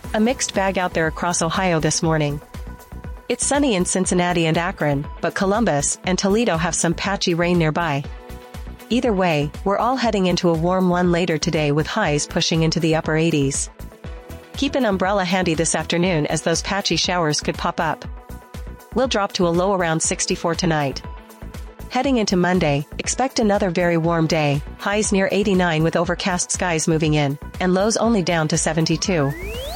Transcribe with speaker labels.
Speaker 1: A mixed bag out there across Ohio this morning. It's sunny in Cincinnati and Akron, but Columbus and Toledo have some patchy rain nearby. Either way, we're all heading into a warm one later today with highs pushing into the upper 80s. Keep an umbrella handy this afternoon as those patchy showers could pop up. We'll drop to a low around 64 tonight. Heading into Monday, expect another very warm day, highs near 89 with overcast skies moving in, and lows only down to 72.